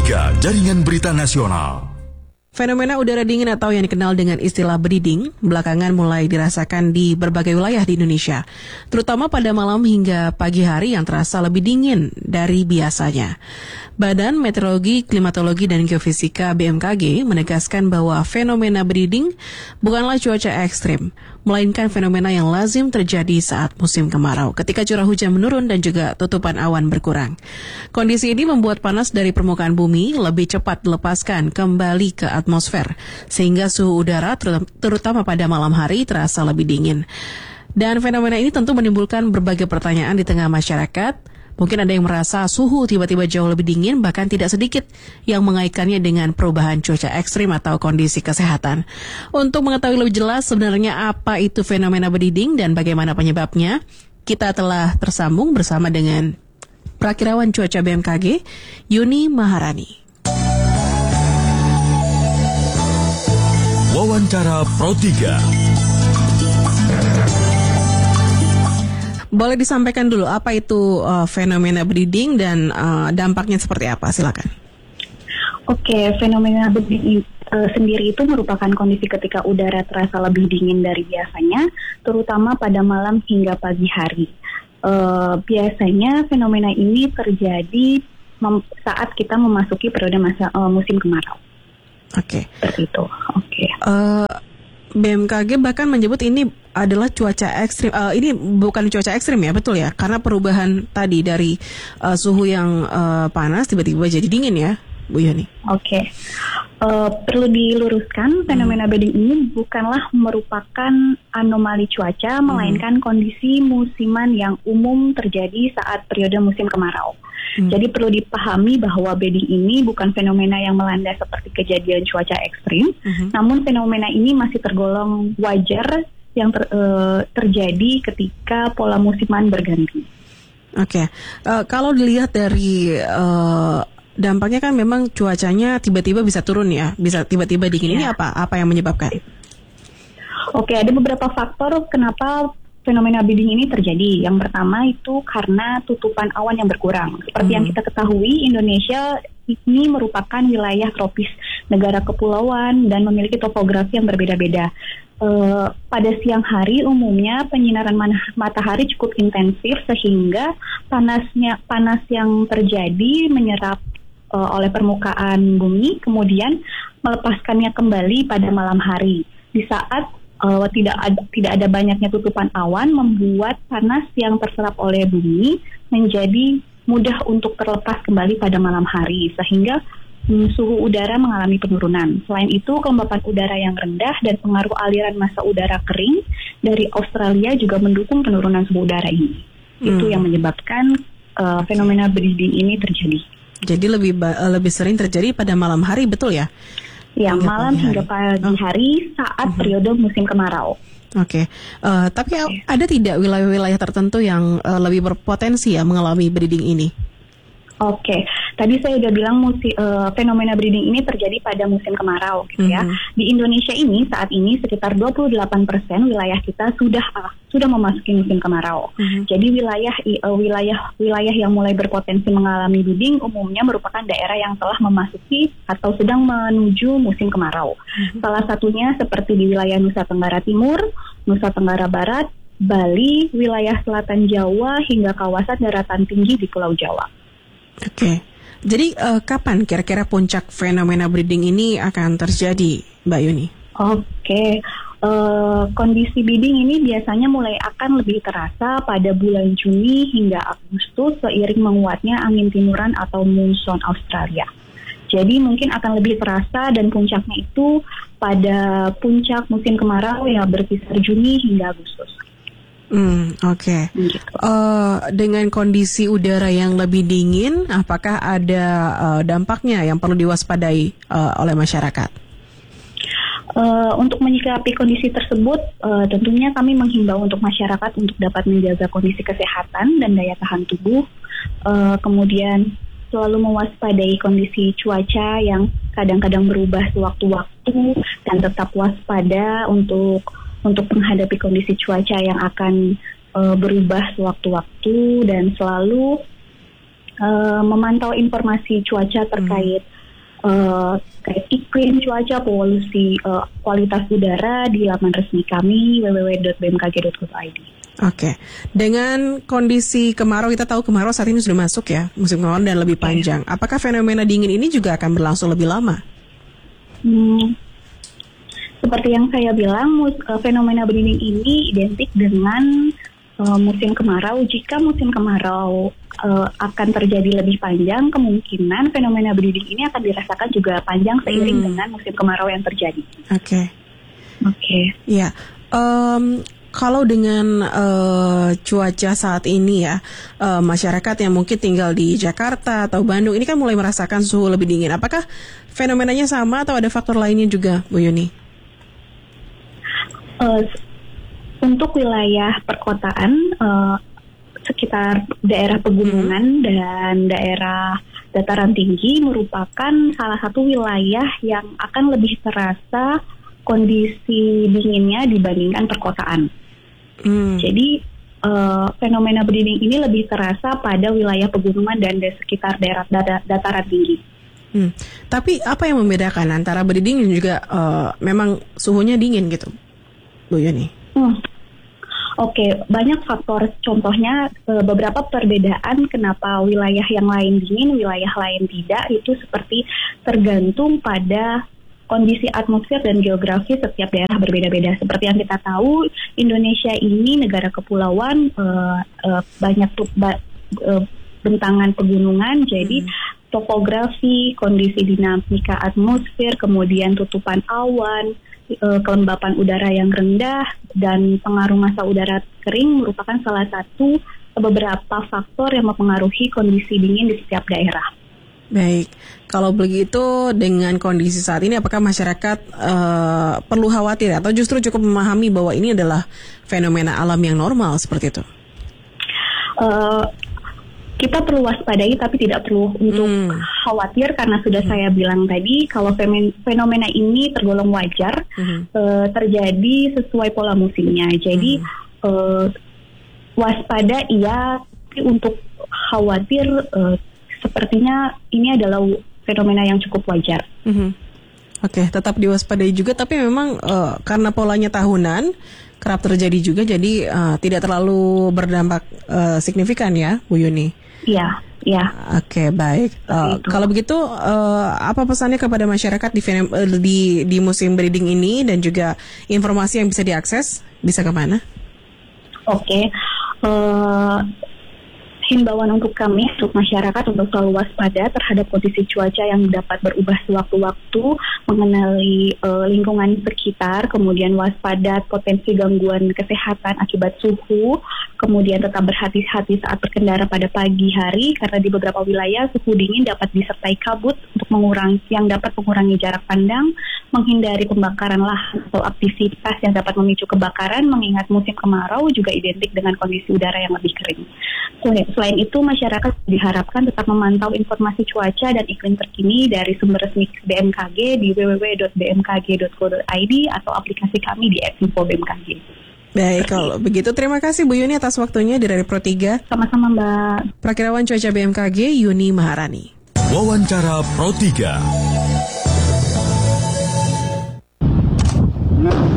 3 Jaringan Berita Nasional. Fenomena udara dingin atau yang dikenal dengan istilah bediding belakangan mulai dirasakan di berbagai wilayah di Indonesia, terutama pada malam hingga pagi hari yang terasa lebih dingin dari biasanya. Badan Meteorologi, Klimatologi, dan Geofisika BMKG menegaskan bahwa fenomena bediding bukanlah cuaca ekstrim, melainkan fenomena yang lazim terjadi saat musim kemarau, ketika curah hujan menurun dan juga tutupan awan berkurang. Kondisi ini membuat panas dari permukaan bumi lebih cepat dilepaskan kembali ke atmosfer, sehingga suhu udara terutama pada malam hari terasa lebih dingin. Dan fenomena ini tentu menimbulkan berbagai pertanyaan di tengah masyarakat. Mungkin ada yang merasa suhu tiba-tiba jauh lebih dingin, bahkan tidak sedikit yang mengaitkannya dengan perubahan cuaca ekstrim atau kondisi kesehatan. Untuk mengetahui lebih jelas sebenarnya apa itu fenomena bediding dan bagaimana penyebabnya, kita telah tersambung bersama dengan Prakirawan Cuaca BMKG, Yuni Maharani. Wawancara Pro 3. Boleh disampaikan dulu apa itu fenomena bediding dan dampaknya seperti apa? Silakan. Oke, fenomena bediding sendiri itu merupakan kondisi ketika udara terasa lebih dingin dari biasanya, terutama pada malam hingga pagi hari. Biasanya fenomena ini terjadi saat kita memasuki periode musim kemarau. Oke. Seperti itu. Oke. BMKG bahkan menyebut ini adalah cuaca ekstrim. Ini bukan cuaca ekstrim ya, betul ya? Karena perubahan tadi dari suhu yang panas tiba-tiba jadi dingin ya, Bu Yuni. Oke. Perlu diluruskan, fenomena beding ini bukanlah merupakan anomali cuaca, melainkan kondisi musiman yang umum terjadi saat periode musim kemarau. Jadi perlu dipahami bahwa beding ini bukan fenomena yang melanda seperti kejadian cuaca ekstrim, namun fenomena ini masih tergolong wajar yang terjadi ketika pola musiman berganti. Oke. Kalau dilihat dari dampaknya kan memang cuacanya tiba-tiba bisa turun ya, bisa tiba-tiba dingin. Ini apa yang menyebabkan? Oke, ada beberapa faktor kenapa fenomena beding ini terjadi. Yang pertama itu karena tutupan awan yang berkurang. Seperti yang kita ketahui, Indonesia ini merupakan wilayah tropis, negara kepulauan, dan memiliki topografi yang berbeda-beda. Pada siang hari umumnya penyinaran matahari cukup intensif sehingga panas yang terjadi menyerap oleh permukaan bumi, kemudian melepaskannya kembali pada malam hari. Di saat tidak ada banyaknya tutupan awan, membuat panas yang terserap oleh bumi menjadi mudah untuk terlepas kembali pada malam hari, sehingga suhu udara mengalami penurunan. Selain itu, kelembapan udara yang rendah dan pengaruh aliran massa udara kering dari Australia juga mendukung penurunan suhu udara ini. Itu yang menyebabkan fenomena bediding ini terjadi. Jadi lebih sering terjadi pada malam hari, betul ya? Ya, malam hingga pagi hari saat periode musim kemarau. Oke. Tapi ada tidak wilayah-wilayah tertentu yang lebih berpotensi ya mengalami bediding ini? Oke, tadi saya udah bilang fenomena bediding ini terjadi pada musim kemarau, gitu ya. Di Indonesia ini saat ini sekitar 28% wilayah kita sudah memasuki musim kemarau. Jadi wilayah yang mulai berpotensi mengalami bediding umumnya merupakan daerah yang telah memasuki atau sedang menuju musim kemarau. Salah satunya seperti di wilayah Nusa Tenggara Timur, Nusa Tenggara Barat, Bali, wilayah selatan Jawa hingga kawasan daratan tinggi di Pulau Jawa. Oke, jadi kapan kira-kira puncak fenomena bediding ini akan terjadi, Mbak Yuni? Oke, kondisi bediding ini biasanya mulai akan lebih terasa pada bulan Juni hingga Agustus seiring menguatnya angin timuran atau monsoon Australia. Jadi mungkin akan lebih terasa dan puncaknya itu pada puncak musim kemarau yang berkisar Juni hingga Agustus. Oke. Dengan kondisi udara yang lebih dingin, apakah ada dampaknya yang perlu diwaspadai oleh masyarakat? Untuk menyikapi kondisi tersebut, tentunya kami menghimbau untuk masyarakat untuk dapat menjaga kondisi kesehatan dan daya tahan tubuh, kemudian selalu mewaspadai kondisi cuaca yang kadang-kadang berubah sewaktu-waktu dan tetap waspada untuk menghadapi kondisi cuaca yang akan berubah sewaktu-waktu dan selalu memantau informasi cuaca terkait kayak iklim, cuaca, polusi, kualitas udara di laman resmi kami www.bmkg.go.id. Oke, dengan kondisi kemarau, kita tahu kemarau saat ini sudah masuk ya, musim kemarau dan lebih panjang. Apakah fenomena dingin ini juga akan berlangsung lebih lama? Seperti yang saya bilang, fenomena berdinding ini identik dengan musim kemarau. Jika musim kemarau akan terjadi lebih panjang, kemungkinan fenomena berdinding ini akan dirasakan juga panjang seiring dengan musim kemarau yang terjadi. Oke. Ya. Kalau dengan cuaca saat ini ya, masyarakat yang mungkin tinggal di Jakarta atau Bandung ini kan mulai merasakan suhu lebih dingin. Apakah fenomenanya sama atau ada faktor lainnya juga, Bu Yuni? Untuk wilayah perkotaan, sekitar daerah pegunungan dan daerah dataran tinggi merupakan salah satu wilayah yang akan lebih terasa kondisi dinginnya dibandingkan perkotaan. Jadi fenomena berdinding ini lebih terasa pada wilayah pegunungan dan di sekitar daerah dataran tinggi. Tapi apa yang membedakan antara berdinding dan juga memang suhunya dingin gitu, Bu Yuni? Oke, banyak faktor. Contohnya beberapa perbedaan kenapa wilayah yang lain dingin, wilayah lain tidak, itu seperti tergantung pada kondisi atmosfer dan geografi setiap daerah berbeda-beda. Seperti yang kita tahu, Indonesia ini negara kepulauan, banyak bentangan pegunungan, jadi topografi, kondisi dinamika atmosfer, kemudian tutupan awan, kelembapan udara yang rendah, dan pengaruh massa udara kering merupakan salah satu beberapa faktor yang mempengaruhi kondisi dingin di setiap daerah. Baik, kalau begitu dengan kondisi saat ini apakah masyarakat perlu khawatir atau justru cukup memahami bahwa ini adalah fenomena alam yang normal seperti itu? Kita perlu waspadai tapi tidak perlu untuk khawatir karena sudah saya bilang tadi kalau fenomena ini tergolong wajar, terjadi sesuai pola musimnya. Jadi waspada iya, tapi untuk khawatir sepertinya ini adalah fenomena yang cukup wajar. Oke, tetap diwaspadai juga, tapi memang karena polanya tahunan, kerap terjadi juga, jadi tidak terlalu berdampak signifikan ya, Bu Yuni? Iya. Oke, baik. Kalau begitu, apa pesannya kepada masyarakat di musim breeding ini dan juga informasi yang bisa diakses, bisa kemana? Oke. Himbauan untuk kami, untuk masyarakat untuk selalu waspada terhadap kondisi cuaca yang dapat berubah sewaktu-waktu, mengenali lingkungan sekitar, kemudian waspada potensi gangguan kesehatan akibat suhu, kemudian tetap berhati-hati saat berkendara pada pagi hari, karena di beberapa wilayah suhu dingin dapat disertai kabut untuk yang dapat mengurangi jarak pandang, menghindari pembakaran lahan atau aktivitas yang dapat memicu kebakaran, mengingat musim kemarau juga identik dengan kondisi udara yang lebih kering. Selain itu, masyarakat diharapkan tetap memantau informasi cuaca dan iklim terkini dari sumber resmi BMKG di www.bmkg.go.id atau aplikasi kami di @info BMKG. Baik, kalau begitu terima kasih Bu Yuni atas waktunya di Radio Pro 3. Sama-sama Mbak. Prakirawan cuaca BMKG Yuni Maharani. Wawancara Pro 3.